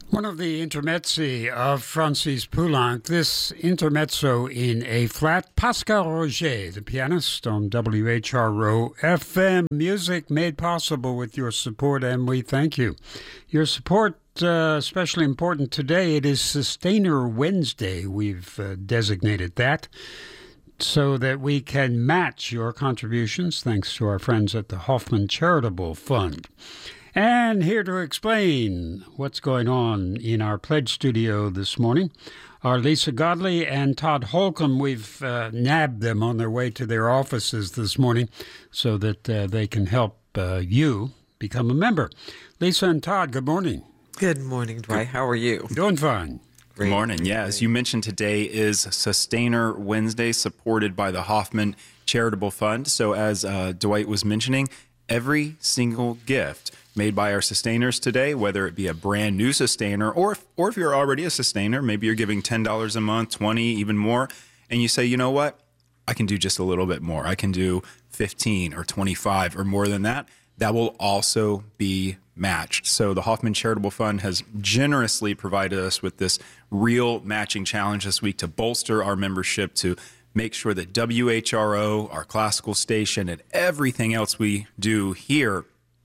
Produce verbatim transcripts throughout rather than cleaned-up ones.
One of the intermezzi of Francis Poulenc, this intermezzo in A flat, Pascal Roger, the pianist on W H R O F M. Music made possible with your support, and we thank you. Your support, uh, especially important today. It is Sustainer Wednesday. We've uh, designated that so that we can match your contributions, thanks to our friends at the Hoffman Charitable Fund. And here to explain what's going on in our pledge studio this morning are Lisa Godley and Todd Holcomb. We've uh, nabbed them on their way to their offices this morning so that uh, they can help uh, you become a member. Lisa and Todd, good morning. Good morning, Dwight. How are you? Doing fine. Great. Good morning. Yeah, as you mentioned, today is Sustainer Wednesday, supported by the Hoffman Charitable Fund. So as uh, Dwight was mentioning, every single gift made by our sustainers today, whether it be a brand new sustainer or if, or if you're already a sustainer, maybe you're giving ten dollars a month, twenty dollars, even more, and you say, you know what, I can do just a little bit more. I can do fifteen or twenty-five or more than that. That will also be matched. So the Hoffman Charitable Fund has generously provided us with this real matching challenge this week to bolster our membership, to make sure that W H R O, our classical station, and everything else we do here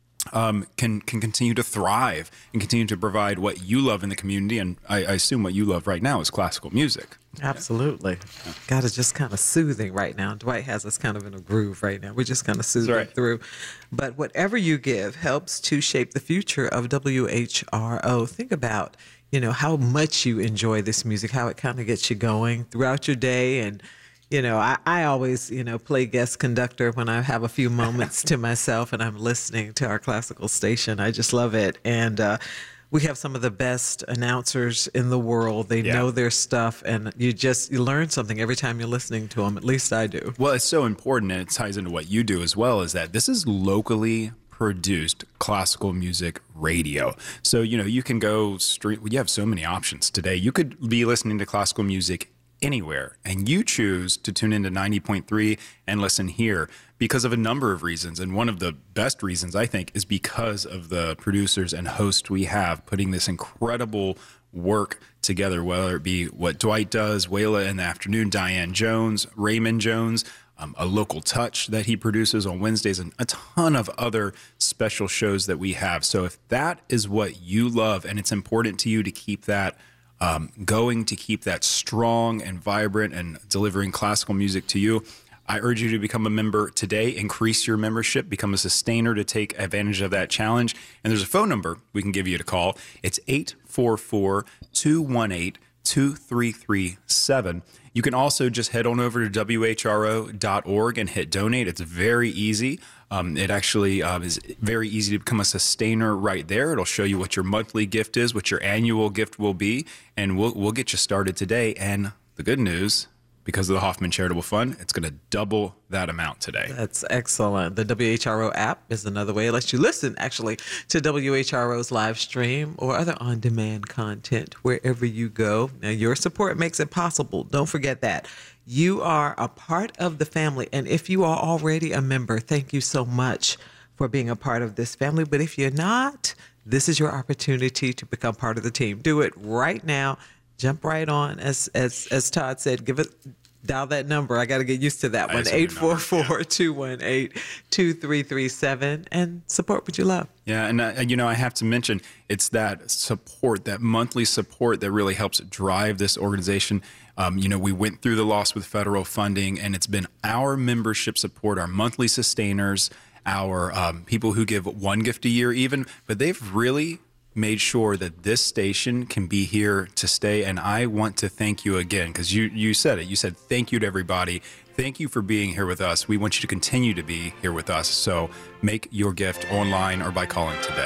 um, can can continue to thrive and continue to provide what you love in the community. And I, I assume what you love right now is classical music. Absolutely. Yeah. God is just kind of soothing right now. Dwight has us kind of in a groove right now. We're just kind of soothing right through. But whatever you give helps to shape the future of W H R O. Think about, you know, how much you enjoy this music, how it kind of gets you going throughout your day. And You know, I, I always, you know, play guest conductor when I have a few moments to myself and I'm listening to our classical station. I just love it. And uh, we have some of the best announcers in the world. They yeah. know their stuff, and you just you learn something every time you're listening to them. At least I do. Well, it's so important, and it ties into what you do as well, is that this is locally produced classical music radio. So, you know, you can go street. You have so many options today. You could be listening to classical music anywhere, and you choose to tune into ninety point three and listen here because of a number of reasons. And one of the best reasons, I think, is because of the producers and hosts we have putting this incredible work together, whether it be what Dwight does, Wayla in the afternoon, Diane Jones, Raymond Jones, um, a local touch that he produces on Wednesdays, and a ton of other special shows that we have. So if that is what you love and it's important to you to keep that Um, going, to keep that strong and vibrant and delivering classical music to you, I urge you to become a member today. Increase your membership, become a sustainer to take advantage of that challenge. And there's a phone number we can give you to call. It's eight four four, two one eight, two three three seven. You can also just head on over to W H R O dot org and hit donate. It's very easy. Um, it actually uh, is very easy to become a sustainer right there. It'll show you what your monthly gift is, what your annual gift will be, and we'll we'll get you started today. And the good news, because of the Hoffman Charitable Fund, it's going to double that amount today. That's excellent. The W H R O app is another way it lets you listen, actually, to W H R O's live stream or other on-demand content wherever you go. Now, your support makes it possible. Don't forget that. You are a part of the family, and if you are already a member, thank you so much for being a part of this family. But if you're not, this is your opportunity to become part of the team. Do it right now. Jump right on. As as as Todd said, give it, dial that number. I got to get used to that one. eight four four, two one eight, two three three seven, and support what you love. Yeah, and uh, you know, I have to mention, it's that support, that monthly support that really helps drive this organization. Um, you know, we went through the loss with federal funding, and it's been our membership support, our monthly sustainers, our um, people who give one gift a year even, but they've really made sure that this station can be here to stay. And I want to thank you again, because you, you said it. You said thank you to everybody. Thank you for being here with us. We want you to continue to be here with us. So make your gift online or by calling today.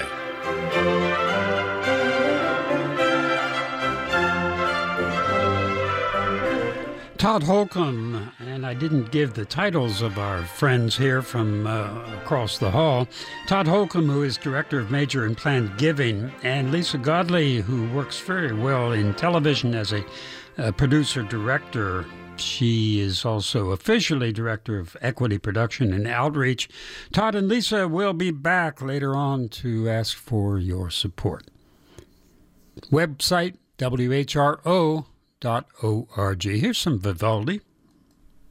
Todd Holcomb, and I didn't give the titles of our friends here from uh, across the hall. Todd Holcomb, who is Director of Major and Planned Giving, and Lisa Godley, who works very well in television as a, a producer-director. She is also officially Director of Equity Production and Outreach. Todd and Lisa will be back later on to ask for your support. Website, W H R O dot org. Here's some Vivaldi.